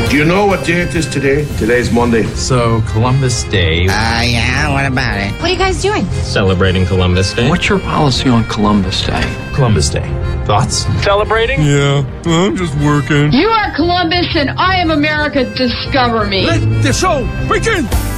Do you know what day it is today? Today's Monday. So, Columbus Day. Yeah, what about it? What are you guys doing? Celebrating Columbus Day. What's your policy on Columbus Day? Columbus Day. Thoughts? Celebrating? Yeah, I'm just working. You are Columbus and I am America. Discover me. Let the show begin!